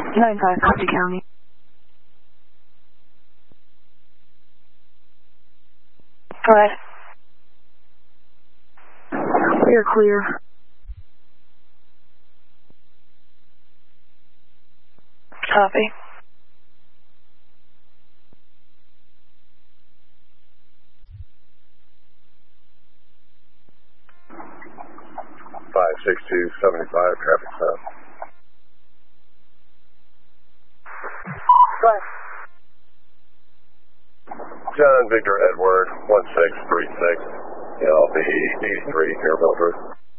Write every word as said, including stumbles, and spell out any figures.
nine five, Coffee County. Alright. We're clear. Copy. five six two seven five, traffic stop. What? John Victor Edward, one six three six, L B eighty-three, Airville Road.